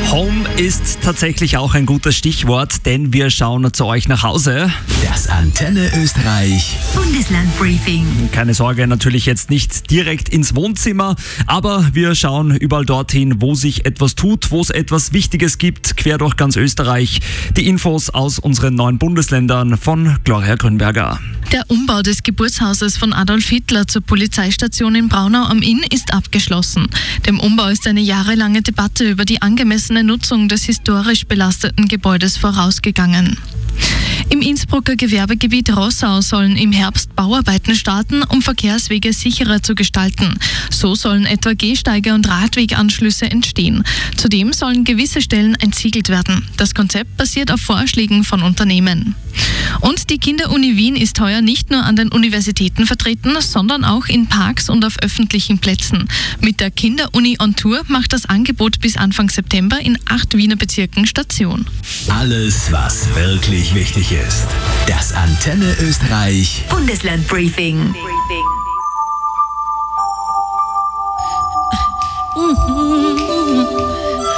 Home ist tatsächlich auch ein gutes Stichwort, denn wir schauen zu euch nach Hause. Das Antenne Österreich Bundeslandbriefing. Keine Sorge, natürlich jetzt nicht direkt ins Wohnzimmer, aber wir schauen überall dorthin, wo sich etwas tut, wo es etwas Wichtiges gibt, quer durch ganz Österreich. Die Infos aus unseren 9 Bundesländern von Gloria Grünberger. Der Umbau des Geburtshauses von Adolf Hitler zur Polizeistation in Braunau am Inn ist abgeschlossen. Dem Umbau ist eine jahrelange Debatte über die angemessene Nutzung des historisch belasteten Gebäudes vorausgegangen. Im Innsbrucker Gewerbegebiet Rossau sollen im Herbst Bauarbeiten starten, um Verkehrswege sicherer zu gestalten. So sollen etwa Gehsteige und Radweganschlüsse entstehen. Zudem sollen gewisse Stellen entsiegelt werden. Das Konzept basiert auf Vorschlägen von Unternehmen. Und die Kinderuni Wien ist heuer nicht nur an den Universitäten vertreten, sondern auch in Parks und auf öffentlichen Plätzen. Mit der Kinderuni on Tour macht das Angebot bis Anfang September in 8 Wiener Bezirken Station. Alles, was wirklich wichtig ist. Das Antenne Österreich Bundeslandbriefing.